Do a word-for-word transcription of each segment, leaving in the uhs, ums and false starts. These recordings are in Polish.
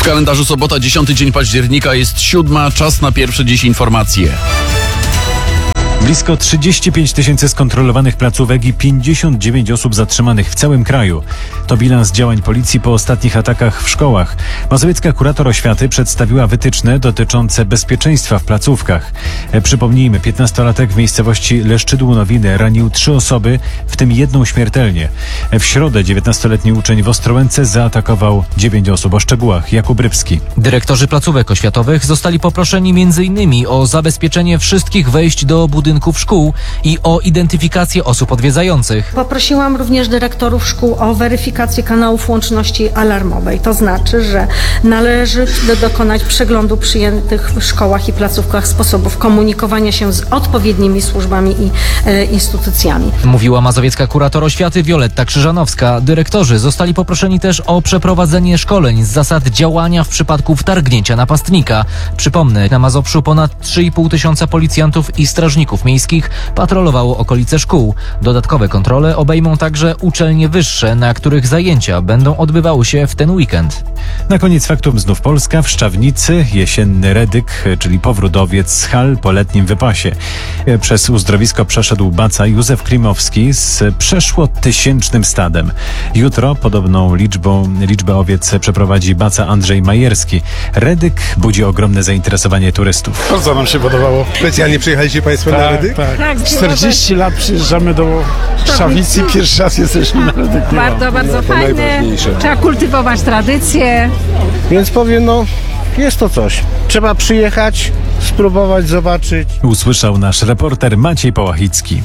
kalendarzu sobota, dziesiąty dzień października, jest siódma, czas na pierwsze dziś informacje. Blisko trzydzieści pięć tysięcy skontrolowanych placówek i pięćdziesiąt dziewięć osób zatrzymanych w całym kraju. To bilans działań policji po ostatnich atakach w szkołach. Mazowiecka kurator oświaty przedstawiła wytyczne dotyczące bezpieczeństwa w placówkach. E, przypomnijmy, piętnastolatek w miejscowości Leszczydło-Nowiny ranił trzy osoby, w tym jedną śmiertelnie. E, w środę dziewiętnastoletni uczeń w Ostrołęce zaatakował dziewięć osób. O szczegółach Jakub Rybski. Dyrektorzy placówek oświatowych zostali poproszeni między innymi o zabezpieczenie wszystkich wejść do budynków szkół i o identyfikację osób odwiedzających. Poprosiłam również dyrektorów szkół o weryfikację kanałów łączności alarmowej. To znaczy, że należy dokonać przeglądu przyjętych w szkołach i placówkach sposobów komunikowania się z odpowiednimi służbami i e, instytucjami. Mówiła mazowiecka kurator oświaty Wioletta Krzyżanowska. Dyrektorzy zostali poproszeni też o przeprowadzenie szkoleń z zasad działania w przypadku wtargnięcia napastnika. Przypomnę, na Mazowszu ponad trzy i pół tysiąca policjantów i strażników miejskich patrolowało okolice szkół. Dodatkowe kontrole obejmą także uczelnie wyższe, na których zajęcia będą odbywały się w ten weekend. Na koniec faktum znów Polska. W Szczawnicy jesienny redyk, czyli powrót owiec z hal po letnim wypasie. Przez uzdrowisko przeszedł baca Józef Klimowski z przeszło tysięcznym stadem. Jutro podobną liczbą, liczbę owiec przeprowadzi baca Andrzej Majerski. Redyk budzi ogromne zainteresowanie turystów. Bardzo nam się podobało. Specjalnie przyjechaliście Państwo tak, na Redyk? Tak, tak. czterdzieści lat przyjeżdżamy do Szczawnicy, pierwszy raz jesteśmy na Redyk. Bardzo, bardzo No, to fajne. najważniejsze. Trzeba kultywować tradycje. Więc powiem, no, jest to coś. Trzeba przyjechać, spróbować, zobaczyć. Usłyszał nasz reporter Maciej Połachicki.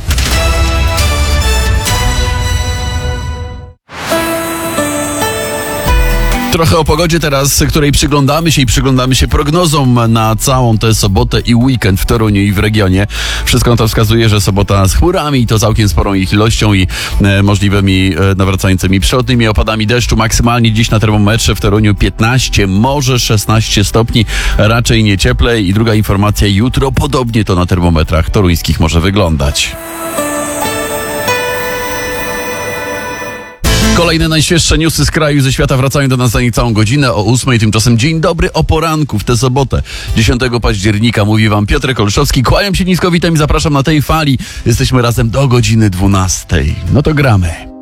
Trochę o pogodzie teraz, której przyglądamy się i przyglądamy się prognozom na całą tę sobotę i weekend w Toruniu i w regionie. Wszystko to wskazuje, że sobota z chmurami i to całkiem sporą ich ilością i e, możliwymi e, nawracającymi przelotnymi opadami deszczu. Maksymalnie dziś na termometrze w Toruniu piętnaście, może szesnaście stopni, raczej nie cieplej. I druga informacja, jutro podobnie to na termometrach toruńskich może wyglądać. Kolejne najświeższe newsy z kraju i ze świata wracają do nas za niecałą godzinę o ósmej. Tymczasem dzień dobry o poranku w tę sobotę, dziesiątego października. Mówi wam Piotr Olszowski. Kłaniam się nisko, witam i zapraszam na tej fali. Jesteśmy razem do godziny dwunastej. No to gramy.